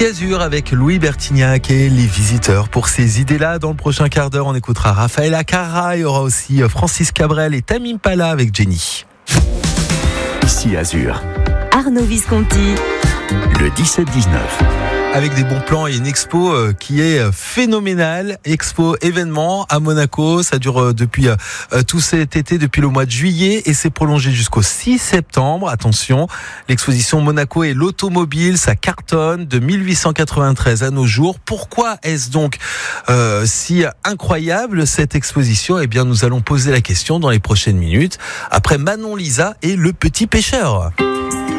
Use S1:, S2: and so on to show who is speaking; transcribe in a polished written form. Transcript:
S1: Ici Azur avec Louis Bertignac et les visiteurs. Pour ces idées-là, dans le prochain quart d'heure, on écoutera Raphaël Acara. Il y aura aussi Francis Cabrel et Tamim Pala avec Jenny.
S2: Ici Azur.
S3: Arnaud Visconti.
S2: Le 17-19.
S1: Avec des bons plans et une expo qui est phénoménale. Expo événement à Monaco. Ça dure depuis tout cet été, depuis le mois de juillet, et c'est prolongé jusqu'au 6 septembre. Attention, l'exposition Monaco et l'automobile, ça cartonne de 1893 à nos jours. Pourquoi est-ce donc si incroyable cette exposition ? Eh bien, nous allons poser la question dans les prochaines minutes, après Manon Lisa et Le Petit Pêcheur.